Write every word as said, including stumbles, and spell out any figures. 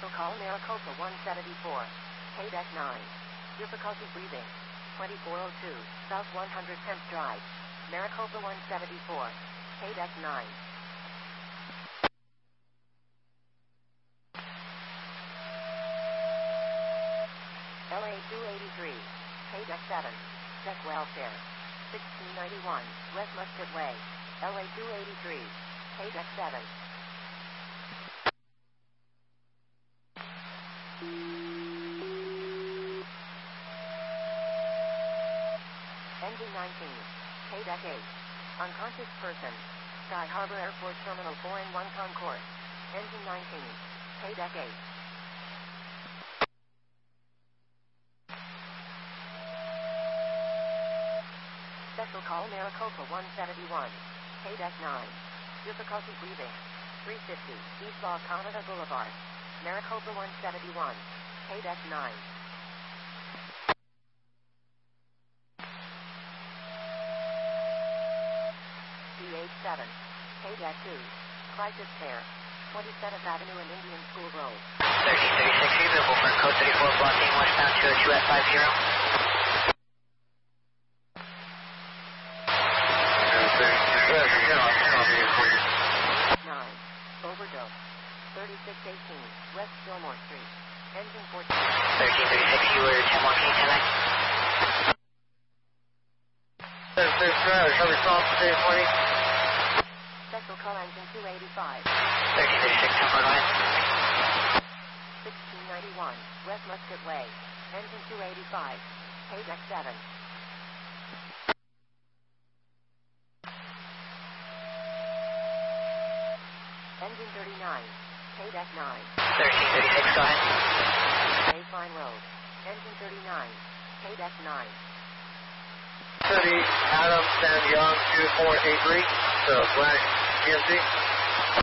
Special call Maricopa one seventy-four. K-Deck nine. Difficulty breathing. twenty-four oh two, South one hundred tenth Drive. Maricopa one seventy-four. K-Deck nine. L A two eighty-three. K-Deck seven. Deck welfare. sixteen ninety-one, West Muscat Way. L A two eighty-three. K-Deck seven. Engine nineteen. K-Deck eight. Unconscious person. Sky Harbor Airport Terminal four in one Concourse. Engine nineteen. K-Deck eight. Special call Maricopa one seventy-one. K-Deck nine. Difficulty breathing. three fifty, East La Canada Boulevard. Maricopa one seventy-one. K-Deck nine. C eighty-seven. K-Deck two. Crisis Care. twenty-seventh Avenue and Indian School Road. thirteen thirty-six, available for code thirty-four, blocking westbound two oh two at five zero. nine. Overdose. thirty-six eighteen, West Gilmore Street. Engine fourteen. thirteen thirty-six, you were ten one, can you ten nine? thirty-six, how response to day twenty? Special call engine two eighty-five. thirteen thirty-six, ten four, go ahead. sixteen ninety-one, West Muscat Way. Engine two eighty-five. K-Deck seven. Engine thirty-nine. K-Deck nine. thirteen thirty-six, go ahead. Baseline Road. Engine thirty-nine. K-Deck nine. thirty, Adam San Young, two four eight three, so Black G M C.